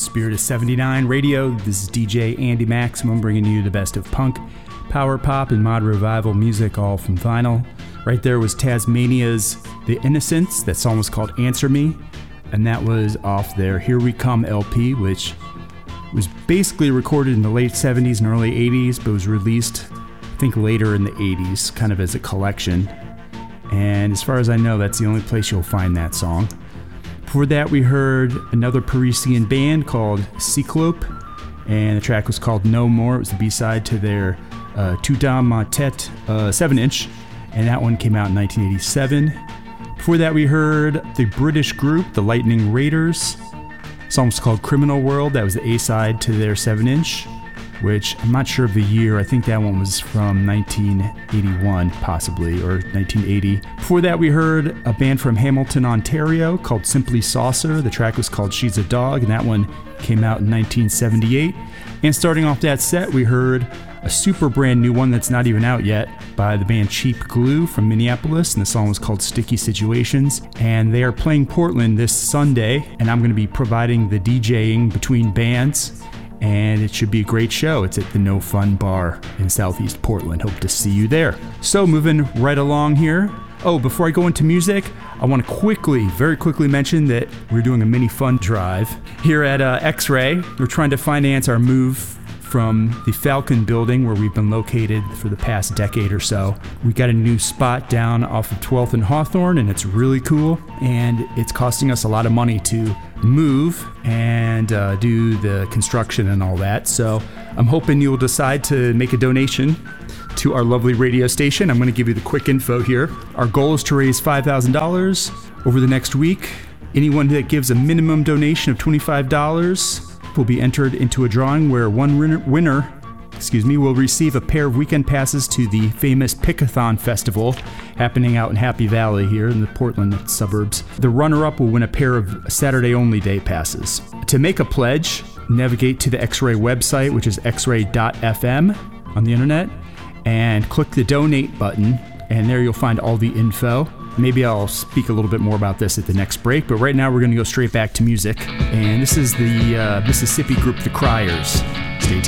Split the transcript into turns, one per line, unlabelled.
Spirit of 79 Radio. This is DJ Andy Maximum bringing you the best of punk, power pop, and mod revival music, all from vinyl. Right there was Tasmania's The Innocents. That song was called Answer Me, and that was off their Here We Come LP, which was basically recorded in the late 70s and early 80s, but was released, I think, later in the 80s, kind of as a collection. And as far as I know, that's the only place you'll find that song. Before that, we heard another Parisian band called Cyclope, and the track was called No More. It was the B-side to their Tout dans ma tête 7-inch, and that one came out in 1987. Before that, we heard the British group, the Lightning Raiders. The song was called Criminal World. That was the A-side to their 7-inch, which I'm not sure of the year. I think that one was from 1981, possibly, or 1980. Before that, we heard a band from Hamilton, Ontario called Simply Saucer. The track was called She's a Dog, and that one came out in 1978. And starting off that set, we heard a super brand new one that's not even out yet by the band Cheap Glue from Minneapolis, and the song was called Sticky Situations. And they are playing Portland this Sunday, and I'm going to be providing the DJing between bands. And it should be a great show. It's at the No Fun Bar in Southeast Portland. Hope to see you there. So moving right along here. Oh, before I go into music, I want to very quickly mention that we're doing a mini fund drive here at X-Ray. We're trying to finance our move from the Falcon building where we've been located for the past decade or so. We got a new spot down off of 12th and Hawthorne, and it's really cool, and it's costing us a lot of money to move and do the construction and all that. So I'm hoping you'll decide to make a donation to our lovely radio station. I'm going to give you the quick info here. Our goal is to raise $5,000 over the next week. Anyone that gives a minimum donation of $25 will be entered into a drawing where one winner will receive a pair of weekend passes to the famous Pickathon Festival happening out in Happy Valley here in the Portland suburbs. The runner-up will win a pair of Saturday-only day passes. To make a pledge, navigate to the X-Ray website, which is xray.fm on the internet, and click the donate button, and there you'll find all the info. Maybe I'll speak a little bit more about this at the next break, but right now we're going to go straight back to music, and this is the Mississippi group The Criers.